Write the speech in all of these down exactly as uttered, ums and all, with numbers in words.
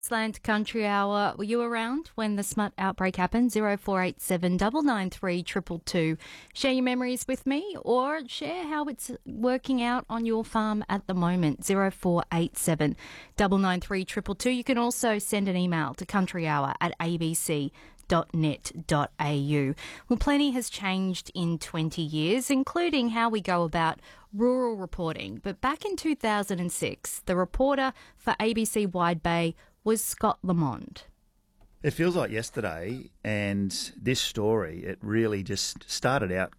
Slant Country Hour. Were you around when the smut outbreak happened? zero four eight seven nine nine three two two two. Share your memories with me or share how it's working out on your farm at the moment. zero four eight seven nine nine three two two two. You can also send an email to countryhour at a b c dot net dot a u. Well, plenty has changed in twenty years, including how we go about rural reporting. But back in two thousand six, the reporter for A B C Wide Bay was Scott Lamond. It feels like yesterday, and this story, it really just started out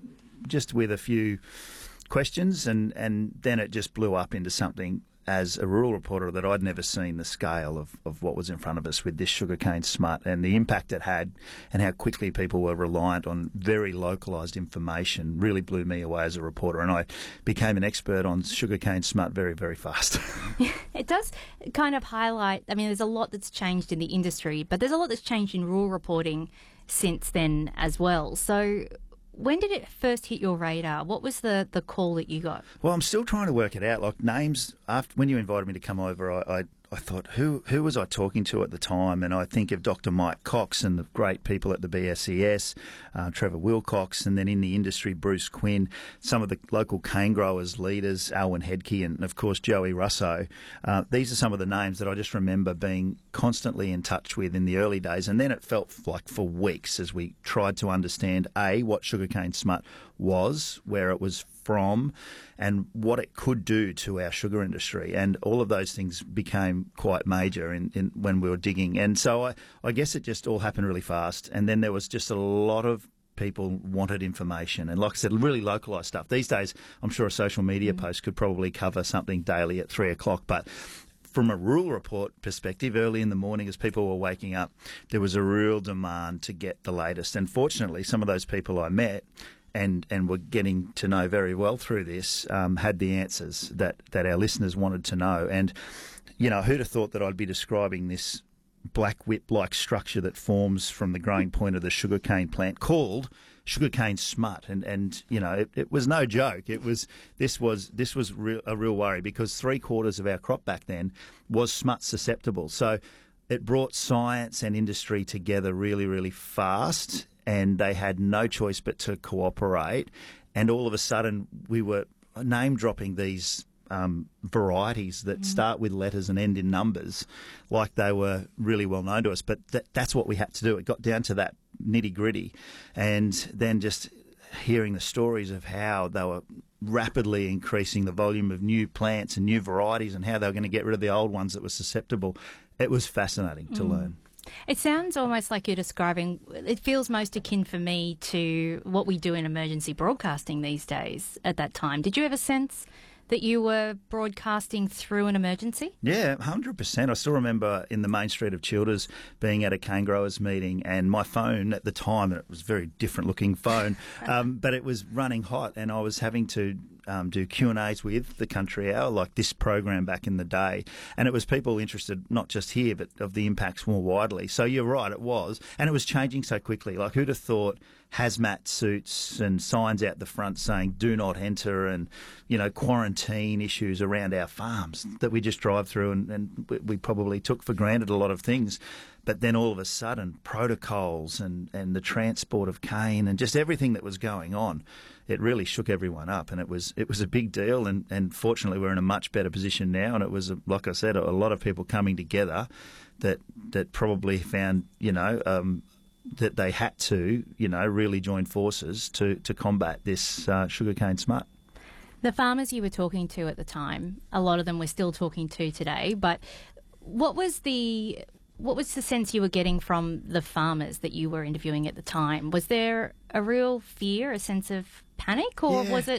just with a few questions, and, and then it just blew up into something as a rural reporter that I'd never seen the scale of, of what was in front of us with this sugarcane smut and the impact it had and how quickly people were reliant on very localised information really blew me away as a reporter, and I became an expert on sugarcane smut very, very fast. It does kind of highlight, I mean, there's a lot that's changed in the industry, but there's a lot that's changed in rural reporting since then as well. So when did it first hit your radar? What was the, the call that you got? Well, I'm still trying to work it out. Like names, after when you invited me to come over, I, I, I thought, who who was I talking to at the time? And I think of Doctor Mike Cox and the great people at the B S E S, uh, Trevor Wilcox, and then in the industry, Bruce Quinn, some of the local cane growers leaders, Alwyn Hedke, and of course Joey Russo. Uh, these are some of the names that I just remember being constantly in touch with in the early days. And then it felt like for weeks as we tried to understand, A, what sugarcane smut was, where it was from, and what it could do to our sugar industry. And all of those things became quite major in, in when we were digging. And so I, I guess it just all happened really fast. And then there was just a lot of people wanted information. And like I said, really localised stuff. These days, I'm sure a social media mm. post could probably cover something daily at three o'clock. But from a rural report perspective, early in the morning as people were waking up, there was a real demand to get the latest. And fortunately, some of those people I met and and were getting to know very well through this, um, had the answers that, that our listeners wanted to know. And, you know, who'd have thought that I'd be describing this black whip-like structure that forms from the growing point of the sugarcane plant called sugarcane smut. And, and you know, it, it was no joke. It was This was this was real, a real worry, because three-quarters of our crop back then was smut susceptible. So it brought science and industry together really, really fast, and they had no choice but to cooperate. And all of a sudden, we were name-dropping these um, varieties that mm. start with letters and end in numbers like they were really well known to us. But th- that's what we had to do. It got down to that nitty-gritty. And then just hearing the stories of how they were rapidly increasing the volume of new plants and new varieties and how they were going to get rid of the old ones that were susceptible, it was fascinating to mm. learn. It sounds almost like you're describing, it feels most akin for me to what we do in emergency broadcasting these days at that time. Did you have a sense that you were broadcasting through an emergency? Yeah, one hundred percent. I still remember in the main street of Childers being at a cane growers meeting, and my phone at the time, it was a very different looking phone, um, but it was running hot, and I was having to um, do Q and A's with the Country Hour, like this program back in the day. And it was people interested not just here, but of the impacts more widely. So you're right, it was. And it was changing so quickly. Like, who'd have thought hazmat suits and signs out the front saying do not enter, and, you know, quarantine issues around our farms that we just drive through, and, and we probably took for granted a lot of things. But then all of a sudden, protocols and, and the transport of cane and just everything that was going on, it really shook everyone up, and it was it was a big deal. And, and fortunately, we're in a much better position now. And it was, like I said, a, a lot of people coming together that that probably found, you know, um, that they had to, you know, really join forces to, to combat this uh, sugarcane smut. The farmers you were talking to at the time, a lot of them we're still talking to today, but what was the what was the sense you were getting from the farmers that you were interviewing at the time? Was there a real fear, a sense of panic, or yeah. was it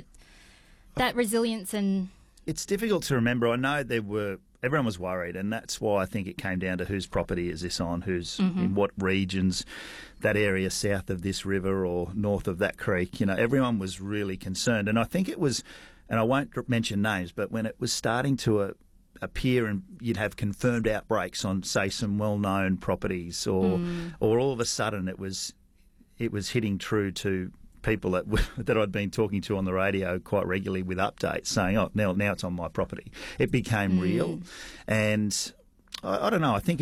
that resilience? And it's difficult to remember. I know there were everyone was worried, and that's why I think it came down to whose property is this on, who's mm-hmm. in what regions, that area south of this river or north of that creek. You know, everyone was really concerned, and I think it was, and I won't mention names, but when it was starting to uh, appear and you'd have confirmed outbreaks on, say, some well-known properties, or mm. or all of a sudden it was it was hitting true to people that that I'd been talking to on the radio quite regularly with updates saying, oh, now now it's on my property. It became mm. real, and I, I don't know. I think